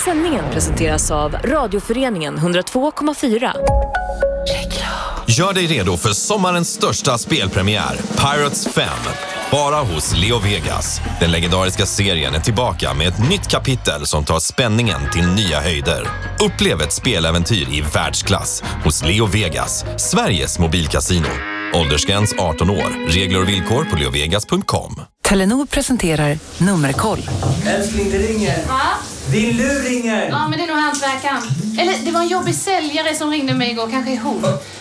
sändningen presenteras av Radioföreningen 102,4. Gör dig redo för sommarens största spelpremiär, Pirates 5. Bara hos Leo Vegas. Den legendariska serien är tillbaka med ett nytt kapitel som tar spänningen till nya höjder. Upplev ett speläventyr i världsklass hos Leo Vegas, Sveriges mobilkasino. Åldersgräns 18 år. Regler och villkor på leovegas.com. Telenor presenterar Nummerkoll. Älskling, det ringer. Va? Din lur ringer. Ja, men det är nog hantverkaren. Eller det var en jobbig säljare som ringde mig igår, kanske ihop.